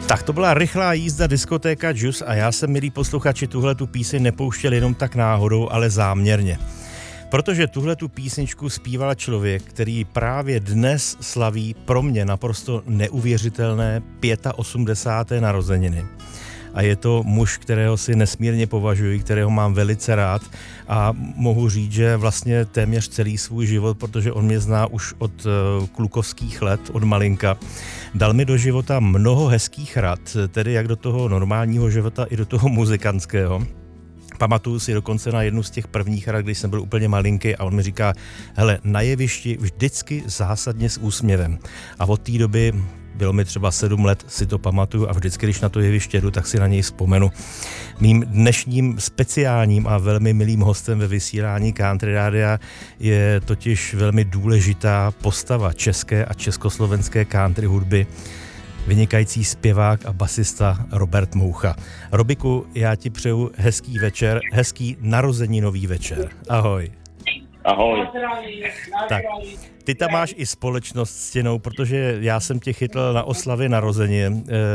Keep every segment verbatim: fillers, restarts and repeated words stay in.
Tak to byla rychlá jízda diskotéka Juice a já jsem, milí posluchači, tuhle tu píseň nepouštěl jenom tak náhodou, ale záměrně. Protože tuhle tu písničku zpíval člověk, který právě dnes slaví pro mě naprosto neuvěřitelné osmdesáté páté narozeniny. A je to muž, kterého si nesmírně považuji, kterého mám velice rád a mohu říct, že vlastně téměř celý svůj život, protože on mě zná už od klukovských let, od malinka, dal mi do života mnoho hezkých rad, tedy jak do toho normálního života i do toho muzikantského. Pamatuju si dokonce na jednu z těch prvních rad, když jsem byl úplně malinký a on mi říká, hele, na jevišti vždycky zásadně s úsměvem. A od té doby, bylo mi třeba sedm let, si to pamatuju a vždycky, když na to jeviště jdu, tak si na něj vzpomenu. Mým dnešním speciálním a velmi milým hostem ve vysílání Country Rádia je totiž velmi důležitá postava české a československé country hudby, vynikající zpěvák a basista Robert Moucha. Robiku, já ti přeju hezký večer, hezký narozeninový večer. Ahoj. Ahoj. Tak, ty tam máš i společnost s stěnou, protože já jsem tě chytl na oslavě narozenin.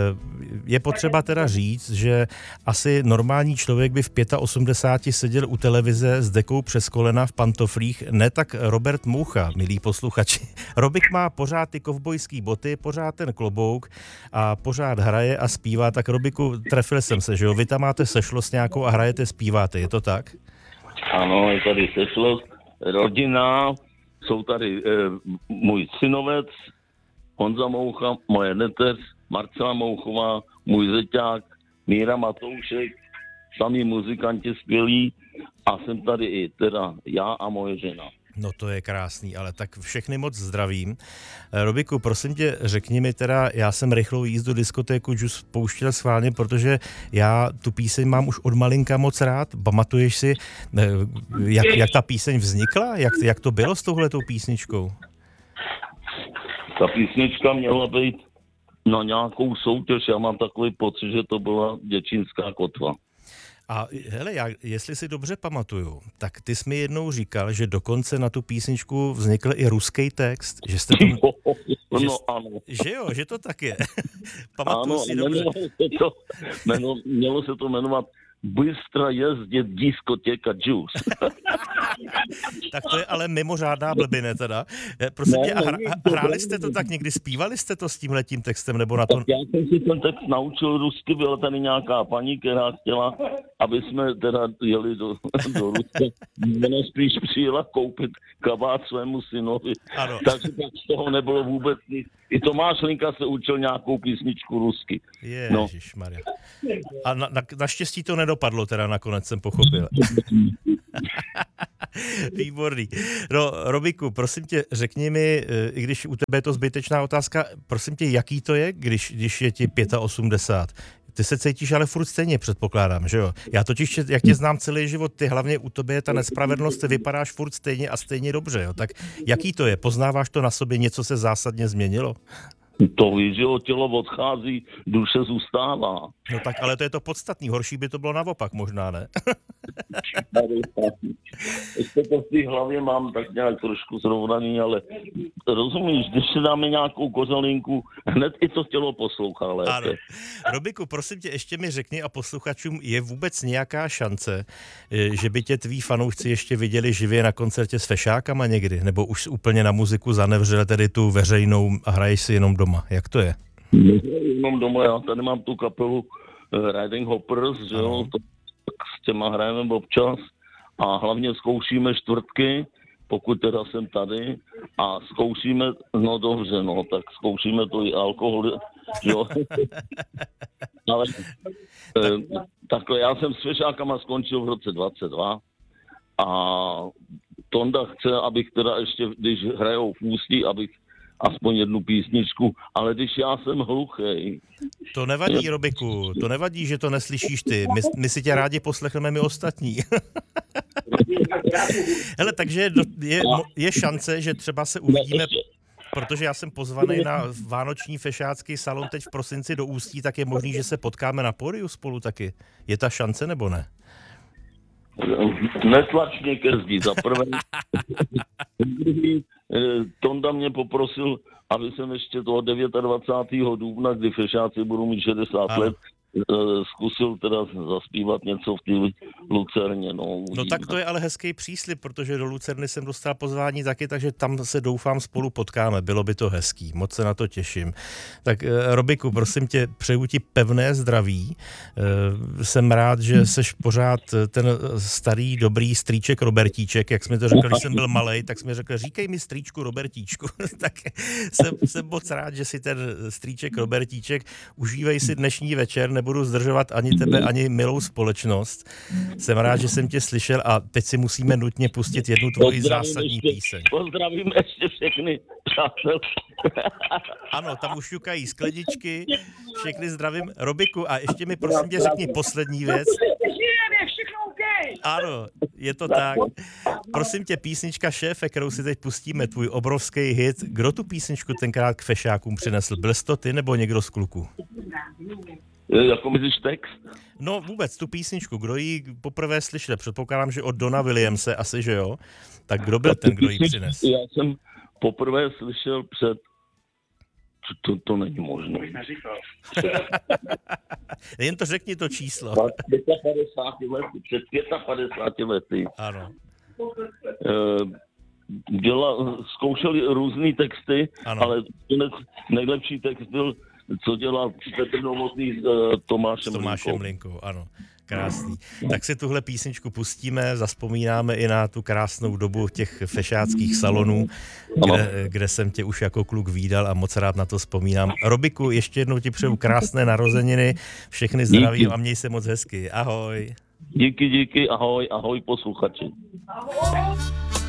Je potřeba teda říct, že asi normální člověk by v osmdesáti pěti seděl u televize s dekou přes kolena v pantoflích, ne tak Robert Moucha, milí posluchači. Robik má pořád ty kovbojský boty, pořád ten klobouk a pořád hraje a zpívá. Tak Robiku, trefil jsem se, že jo? Vy tam máte sešlost nějakou a hrajete, zpíváte, je to tak? Ano, je tady sešlost, rodina, jsou tady e, můj synovec, Honza Moucha, moje neteř, Marcela Mouchová, můj zeťák, Míra Matoušek, samý muzikanti skvělí a jsem tady i teda já a moje žena. No to je krásný, ale tak všechny moc zdravím. Robiku, prosím tě, řekni mi teda, já jsem rychlou jízdu diskotéku Juice pouštěl schválně, protože já tu píseň mám už od malinka moc rád. Pamatuješ si, jak, jak ta píseň vznikla? Jak, jak to bylo s touhletou písničkou? Ta písnička měla být na nějakou soutěž, já mám takový pocit, že to byla Děčínská kotva. A hele, já, jestli si dobře pamatuju, tak ty jsi mi jednou říkal, že dokonce na tu písničku vznikl i ruský text, že jste to... No, že, ano. Že jo, že to tak je. Pamatuju ano, si dobře. Se to, jmeno, mělo se to jmenovat Bystra jezdit diskotéka Juice. Tak to je ale mimořádná blbine teda. Prosím ne, tě, a hra, ne, hráli jste to tak někdy, zpívali jste to s tímhletím textem, nebo na to... Tak já jsem si ten text naučil rusky, byla tady nějaká paní, která chtěla, aby jsme teda jeli do, do Ruska. Ona spíš přijela koupit kabát svému synovi. Ano. Takže tak z toho nebylo vůbec nic. I Tomáš Linka se učil nějakou písničku rusky. Ježišmarja. A na, na, naštěstí to nedopadlo teda, nakonec jsem pochopil. Výborný. No, Robiku, prosím tě, řekni mi, i když u tebe je to zbytečná otázka, prosím tě, jaký to je, když, když je ti osmdesát pět? Ty se cítíš ale furt stejně, předpokládám, že jo? Já totiž, jak tě znám celý život, ty hlavně u tebe je ta nespravedlnost, ty vypadáš furt stejně a stejně dobře, jo? Tak jaký to je? Poznáváš to na sobě, něco se zásadně změnilo? To víš, že tělo odchází, duše zůstává. No tak, ale to je to podstatný. Horší by to bylo naopak, možná, ne? Ještě to v té hlavě mám tak nějak trošku srovnaný, ale rozumíš, když si dáme nějakou kořelinku, hned i to tělo poslouchá lépe. Ano. Robiku, prosím tě, ještě mi řekni a posluchačům, je vůbec nějaká šance, že by tě tví fanoušci ještě viděli živě na koncertě s fešákama někdy? Nebo už úplně na muziku zanevřel tedy tu veřejnou a hraješ si jenom doma? Jak to je? Jenom doma, já tady mám tu kapelu Riding Hoppers, že jo, to, s těma hrajeme občas a hlavně zkoušíme čtvrtky, pokud teda jsem tady a zkoušíme, no dobře, no, tak zkoušíme to i alkohol, jo. Ale eh, takhle, já jsem s fešákama skončil v roce dvacet dva a Tonda chce, abych teda ještě, když hrajou v Ústí, abych aspoň jednu písničku, ale když já jsem hluchej. To nevadí, Robiku, to nevadí, že to neslyšíš ty. My, my si tě rádi poslechneme my ostatní. Hele, takže je, je šance, že třeba se uvidíme, protože já jsem pozvaný na vánoční fešácký salon teď v prosinci do Ústí, tak je možný, že se potkáme na pódiu spolu taky. Je ta šance, nebo ne? Netlač mě ke zdi, za prvé. Tonda mě poprosil aby jsem ještě toho dvacátého devátého dubna, kdy fešáci budou mít šedesát ano. let, zkusil teda zaspívat něco v té Lucerně. No, no tak to je ale hezký příslib, protože do Lucerny jsem dostal pozvání taky, takže tam se doufám spolu potkáme. Bylo by to hezký, moc se na to těším. Tak Robiku, prosím tě, přeju ti pevné zdraví. Jsem rád, že seš pořád ten starý, dobrý strýček Robertíček, jak jsi mi to řekl, když jsem byl malej, tak jsi mi řekl, říkej mi strýčku Robertíčku. Tak jsem, jsem moc rád, že jsi ten strýček Robertíček. Užívej si dnešní večer, nebudu zdržovat ani tebe, ani milou společnost. Jsem rád, že jsem tě slyšel a teď si musíme nutně pustit jednu tvoji zásadní ještě, píseň. Pozdravím ještě všechny přátel. Ano, tam už šukají skleničky, všechny zdravím. Robiku, a ještě mi prosím tě řekni poslední věc. Ano, je to tak. Prosím tě, písnička Šéfe, kterou si teď pustíme, tvůj obrovský hit. Kdo tu písničku tenkrát k fešákům přinesl? Byl jsi to ty nebo někdo z kluků? Jako myslíš text? No vůbec tu písničku, kdo ji poprvé slyšel? Předpokládám, že od Dona Williamse asi, že jo? Tak kdo byl ten, kdo ji přinesl? Já jsem poprvé slyšel před... To, to není možné. Jen to řekni to číslo. padesát lety, před padesát pěti lety. Ano. Děla, zkoušeli různý texty, Ano. ale nejlepší text byl, co dělal Petr Novotný s uh, Tomášem, s Tomášem Linkou. Ano, krásný. Tak si tuhle písničku pustíme, zazpomínáme i na tu krásnou dobu těch fešáckých salonů, kde, kde jsem tě už jako kluk vídal a moc rád na to vzpomínám. Robiku, ještě jednou ti přeju krásné narozeniny, všechny zdraví díky. A měj se moc hezky. Ahoj. Díky, díky, ahoj, ahoj posluchači. Ahoj.